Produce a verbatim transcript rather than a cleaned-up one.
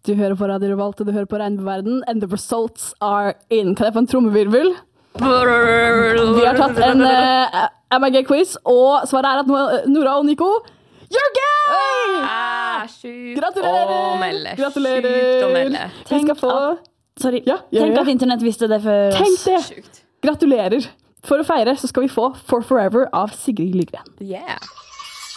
Du hører på Radio Revolt, du hører på Regnbueverden, and the results are in. Kan jeg få en trommevirvel? Vi har tatt en uh, M I G-quiz, og svaret er at Nora og Nico, you're gay! Ah, sjukt Gratulerer! å melde. Gratulerer! Sjukt å melde. Vi skal få... Sorry, Ja, ja, tenk ja. at internett visste det før oss. Tenk det! Sjukt. Gratulerer! For å feire så skal vi få For Forever av Sigrid Lygren. Yeah.